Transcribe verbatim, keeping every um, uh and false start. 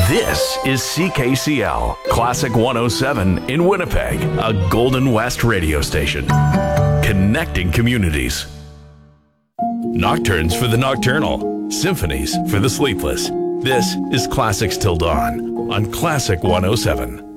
This is C K C L, Classic one oh seven in Winnipeg, a Golden West radio station. Connecting communities. Nocturnes for the nocturnal, symphonies for the sleepless. This is Classics Till Dawn on Classic one oh seven.